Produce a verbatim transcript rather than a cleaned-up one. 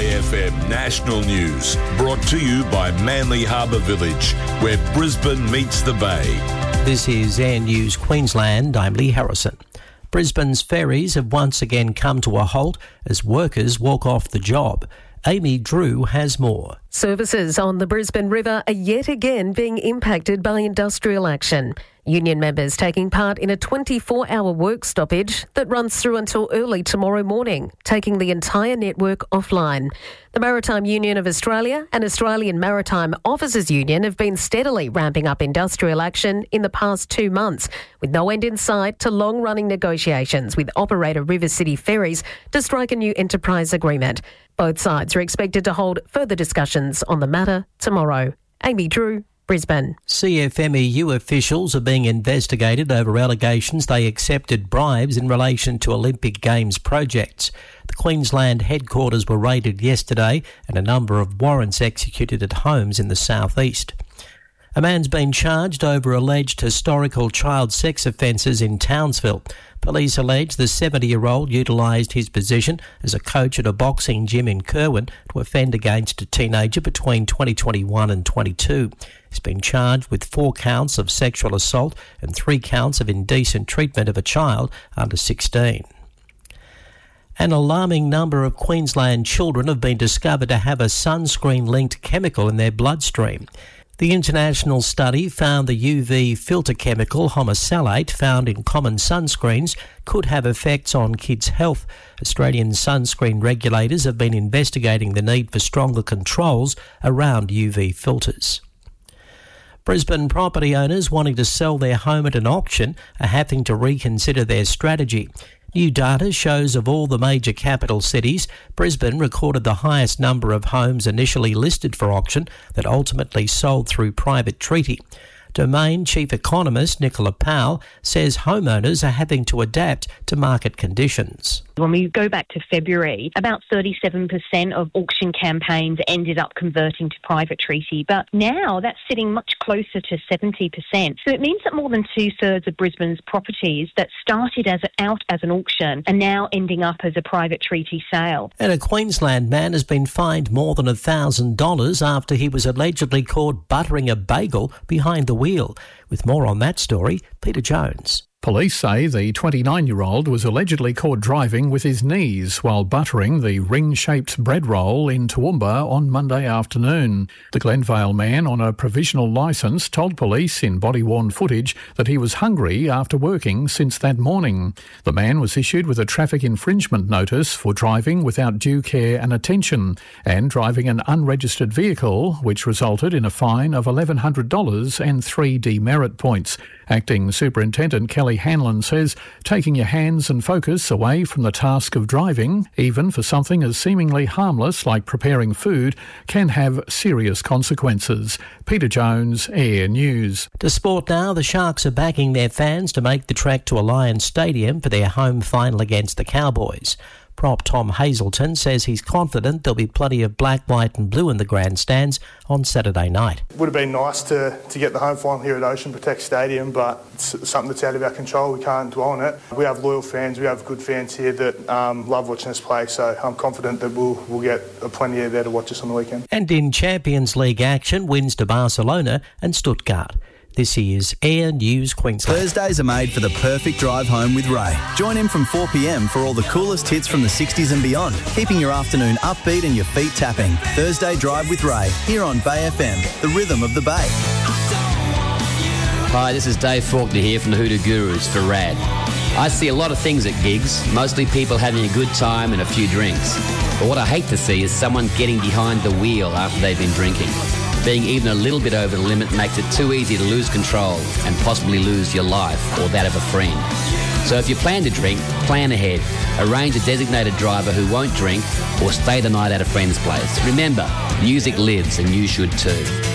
A F M National News, brought to you by Manly Harbour Village, where Brisbane meets the Bay. This is Air News Queensland. I'm Lee Harrison. Brisbane's ferries have once again come to a halt as workers walk off the job. Amy Drew has more. Services on the Brisbane River are yet again being impacted by industrial action. Union members taking part in a twenty-four hour work stoppage that runs through until early tomorrow morning, taking the entire network offline. The Maritime Union of Australia and Australian Maritime Officers Union have been steadily ramping up industrial action in the past two months, with no end in sight to long-running negotiations with operator River City Ferries to strike a new enterprise agreement. Both sides are expected to hold further discussions on the matter tomorrow. Amy Drew, Brisbane. C F M E U officials are being investigated over allegations they accepted bribes in relation to Olympic Games projects. The Queensland headquarters were raided yesterday and a number of warrants executed at homes in the southeast. A man's been charged over alleged historical child sex offences in Townsville. Police allege the seventy-year-old utilised his position as a coach at a boxing gym in Kerwin to offend against a teenager between twenty twenty-one and twenty-two. He's been charged with four counts of sexual assault and three counts of indecent treatment of a child under sixteen. An alarming number of Queensland children have been discovered to have a sunscreen-linked chemical in their bloodstream. The international study found the U V filter chemical homosalate found in common sunscreens could have effects on kids' health. Australian sunscreen regulators have been investigating the need for stronger controls around U V filters. Brisbane property owners wanting to sell their home at an auction are having to reconsider their strategy. New data shows of all the major capital cities, Brisbane recorded the highest number of homes initially listed for auction that ultimately sold through private treaty. Domain Chief Economist Nicola Powell says homeowners are having to adapt to market conditions. When we go back to February, about thirty-seven percent of auction campaigns ended up converting to private treaty, but now that's sitting much closer to seventy percent. So it means that more than two-thirds of Brisbane's properties that started as a, out as an auction are now ending up as a private treaty sale. And a Queensland man has been fined more than one thousand dollars after he was allegedly caught buttering a bagel behind the wheel. With more on that story, Peter Jones. Police say the twenty-nine-year-old was allegedly caught driving with his knees while buttering the ring-shaped bread roll in Toowoomba on Monday afternoon. The Glenvale man on a provisional licence told police in body-worn footage that he was hungry after working since that morning. The man was issued with a traffic infringement notice for driving without due care and attention and driving an unregistered vehicle, which resulted in a fine of eleven hundred dollars and three demerit points. Acting Superintendent Kelly Hanlon says taking your hands and focus away from the task of driving, even for something as seemingly harmless like preparing food, can have serious consequences. Peter Jones, Air News. To sport now, the Sharks are backing their fans to make the trek to Alliance Stadium for their home final against the Cowboys. Prop Tom Hazelton says he's confident there'll be plenty of black, white and blue in the grandstands on Saturday night. It would have been nice to, to get the home final here at Ocean Protect Stadium, but it's something that's out of our control. We can't dwell on it. We have loyal fans, we have good fans here that um, love watching us play, so I'm confident that we'll, we'll get plenty of there to watch us on the weekend. And in Champions League action, wins to Barcelona and Stuttgart. This is Air News Queensland. Thursdays are made for the perfect drive home with Ray. Join him from four p.m. for all the coolest hits from the sixties and beyond, keeping your afternoon upbeat and your feet tapping. Thursday Drive with Ray, here on Bay F M, the rhythm of the Bay. Hi, this is Dave Faulkner here from the Hoodoo Gurus for R A D. I see a lot of things at gigs, mostly people having a good time and a few drinks. But what I hate to see is someone getting behind the wheel after they've been drinking. Being even a little bit over the limit makes it too easy to lose control and possibly lose your life or that of a friend. So if you plan to drink, plan ahead. Arrange a designated driver who won't drink or stay the night at a friend's place. Remember, music lives and you should too.